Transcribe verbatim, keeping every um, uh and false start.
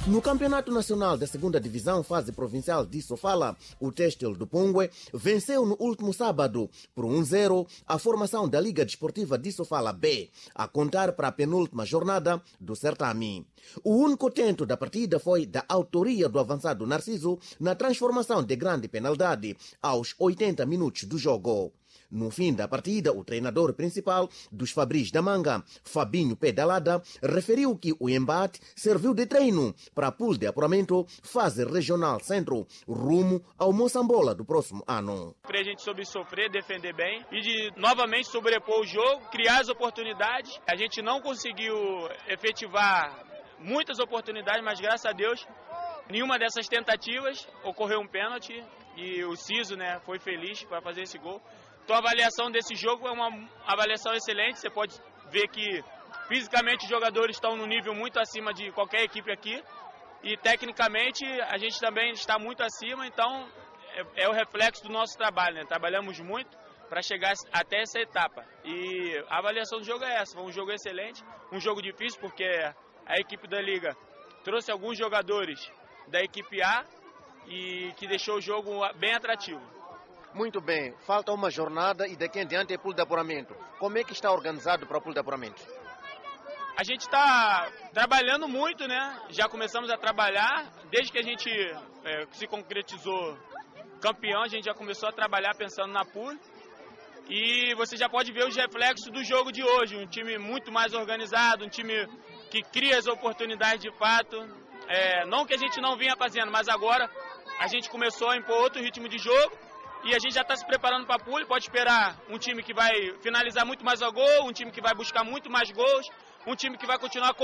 No Campeonato Nacional da segunda Divisão, fase provincial de Sofala, o Têxtil do Pungue venceu no último sábado por um a zero a formação da Liga Desportiva de Sofala B, a contar para a penúltima jornada do certame. O único tento da partida foi da autoria do avançado Narciso na transformação de grande penalidade aos oitenta minutos do jogo. No fim da partida, o treinador principal dos Fabris da Manga, Fabinho Pedalada, referiu que o embate serviu de treino para a pool de apuramento fase regional centro, rumo ao Moçambola do próximo ano. A gente soube sofrer, defender bem e de novamente sobrepor o jogo, criar as oportunidades. A gente não conseguiu efetivar muitas oportunidades, mas graças a Deus, nenhuma dessas tentativas ocorreu um pênalti e o Ciso, né, foi feliz para fazer esse gol. Então a avaliação desse jogo é uma avaliação excelente. Você pode ver que fisicamente os jogadores estão no nível muito acima de qualquer equipe aqui. E tecnicamente a gente também está muito acima, então é, é o reflexo do nosso trabalho, né? Trabalhamos muito para chegar até essa etapa. E a avaliação do jogo é essa, foi um jogo excelente, um jogo difícil porque a equipe da Liga trouxe alguns jogadores da equipe A e que deixou o jogo bem atrativo. Muito bem, falta uma jornada e daqui em diante é pool de apuramento. Como é que está organizado para o pool de apuramento? A gente está trabalhando muito, né? Já começamos a trabalhar, desde que a gente é, se concretizou campeão, a gente já começou a trabalhar pensando na pool. E você já pode ver os reflexos do jogo de hoje, um time muito mais organizado, um time que cria as oportunidades de fato. É, não que a gente não vinha fazendo, mas agora a gente começou a impor outro ritmo de jogo. E a gente já está se preparando para a pool, pode esperar um time que vai finalizar muito mais a gol, um time que vai buscar muito mais gols, um time que vai continuar